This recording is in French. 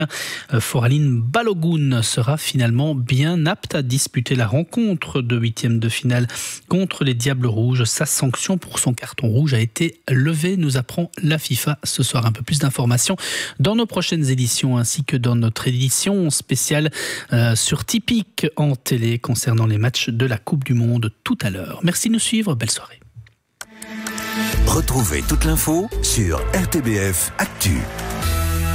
Foraline Balogun sera finalement bien apte à disputer la rencontre de huitième de finale contre les Diables Rouges. Sa sanction pour son carton rouge a été levée, nous apprend la FIFA ce soir. Un peu plus d'informations dans nos prochaines éditions ainsi que dans notre édition spéciale sur Tipeee en télé concernant les matchs de la Coupe du Monde tout à l'heure. Merci de nous suivre, belle soirée. Retrouvez toute l'info sur RTBF Actu.